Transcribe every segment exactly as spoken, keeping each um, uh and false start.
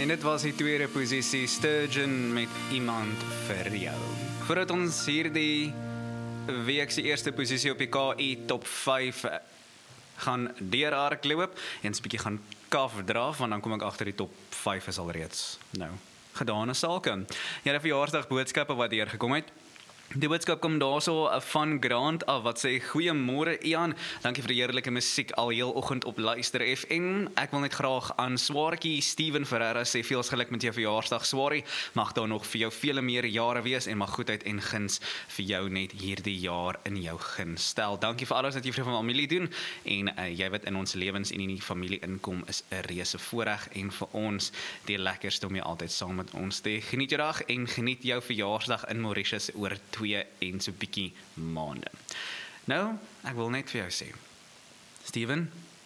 En dit was die tweede posisie, Sturgeon met Iemand vir jou. Voordat ons hierdie week se eerste posisie op die K I top vyf gaan deurhardloop en 'n bietjie gaan kaf draf, want dan kom ek agter die top vyf is al reeds nou gedane sake. Ja, die verjaarsdag boodskappe wat hier gekom het. Die boodskap kom daarso van Grant af wat sê, goeiemôre Ian, dankie vir die heerlike musiek al heel oggend op Luister F M. Ek wil net graag aan Swaartjie Steven Ferreira sê, veels geluk met jou verjaarsdag Swaarie, mag daar nog vir jou vele meer jare wees en mag goedheid en guns vir jou net hierdie jaar in jou guns stel. Dankie vir alles wat jy vir die familie doen en uh, jy wat in ons lewens en in die familie inkom is 'n reuse voorreg en vir ons die lekkerste om jy altyd saam met ons te geniet jou dag en geniet jou verjaarsdag in Mauritius oor twee en so bietjie maande. Nou, ek wil net vir jou sê, Steven,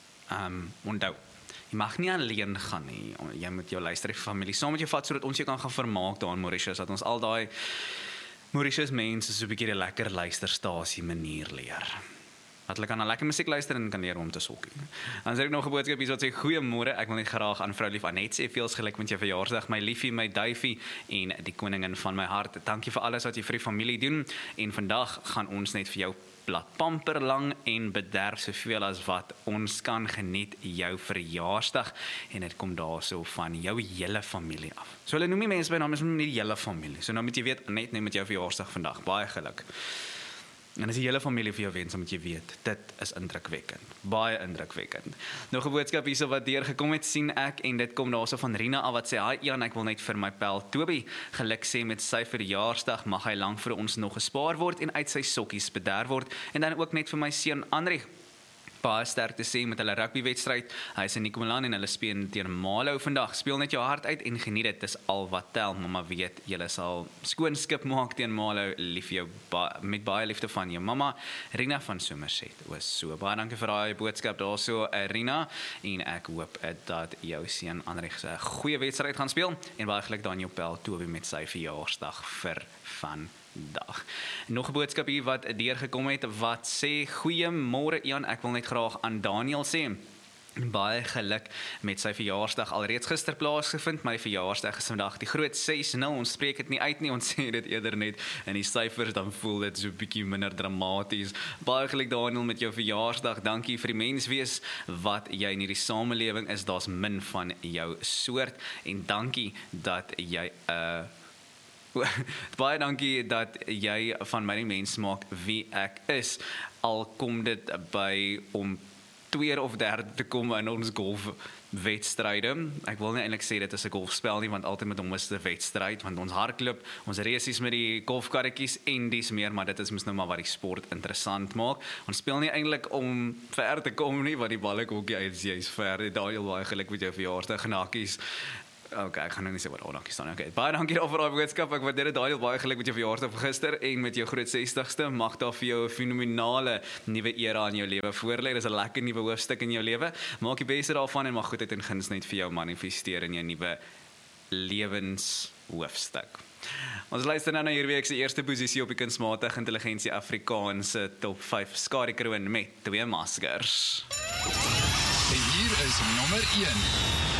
um, onthou, jy mag nie alleen gaan nie, jy moet jou luister familie saam met jou vat, sodat ons jou kan gaan vermaak daar in Mauritius, dat ons al daai Mauritius mense so 'n bietjie die lekker luisterstasie manier leer. Dat hulle kan na lekker musiek luister en kan leer om te sokkie. Dan sê ek nog 'n boodskap hier wat sê, goeiemôre, ek wil net graag aan vrou lief Anet sê, veels geluk met jou verjaarsdag, my liefie, my duifie en die koningin van my hart. Dankie vir alles wat jy vir die familie doen en vandag gaan ons net vir jou plat pamper lang en bederf soveel as wat ons kan geniet jou verjaarsdag en dit kom daarso van jou hele familie af. So hulle noem nie mense by naam, is nie die hele familie. So nou moet jy weet, Anet net met jou verjaarsdag vandag, baie geluk. En as die hele familie vir jou wens, dan moet jy weet, dit is indrukwekkend, baie indrukwekkend. Nog 'n boodskap hierso wat deurgekom het, sien ek, en dit kom daarso van Rina af wat sê, hi Jan, ek wil net vir my pel Toby geluk sê met sy verjaarsdag, mag hy lank vir ons nog gespaar word en uit sy sokkies bederf word, en dan ook net vir my seun Andri, baie sterk te sê met hulle rugbywedstryd, hy is in Nikomelan en hulle speel teen Malo vandag, speel net jou hart uit en geniet dit, dis al wat tel, mamma weet, julle sal skoon skip maak teen Malo, lief jou, ba met baie liefde van jou mamma, Rina van Somerset, was so, baie dankie vir daai boodskap daarso, Rina, en ek hoop dat jou seun Andreg 'n goeie wedstryd gaan speel, en baie geluk Daniel Pel Toby met sy verjaarsdag vir van dag. Nog 'n boodskap hier wat deurgekom het wat sê, goeiemôre Jan, ek wil net graag aan Daniel sê, baie geluk met sy verjaarsdag alreeds gister plaasgevind, maar die verjaarsdag is vandag die groot ses nul, ons spreek dit nie uit nie, ons sê dit eerder net in die syfers, dan voel dit so bietjie minder dramaties. Baie geluk Daniel met jou verjaarsdag, dankie vir die menswees wat jy in hierdie samelewing is, daar's min van jou soort, en dankie dat jy 'n uh, baie dankie dat jy van my die mens maak wie ek is, al kom dit by om tweede of derde te kom in ons golfwedstryde. Ek wil nie eintlik sê dit is 'n golfspel nie, want altyd met hom is 'n wedstryd, want ons hardloop, ons resies met die golfkarretjies en dis meer, maar dit is mos nou maar wat die sport interessant maak. Ons speel nie eintlik om ver te kom nie, want die balle kokkie uit jy's ver. Daniel, baie geluk met jou verjaarsdag, gnakkies. Ok, ek gaan nou nie sê wat daar dankie staan. Okay, baie dankie daar vir daai boodskap. Ek waardeer dit, Daniel, baie geluk met jou verjaarsdag van gister en met jou groot sestigste. Mag daar vir jou 'n fenominale nuwe era in jou lewe voorlê. Dis 'n lekker nuwe hoofstuk in jou lewe. Maak die beste daarvan en mag goedheid en guns net vir jou manifesteer in jou nuwe lewenshoofstuk. Ons luister nou na hierdie week se eerste posisie op die kunsmatige intelligensie Afrikaanse top vyf skare kroon met twee maskers. En hier is nommer een.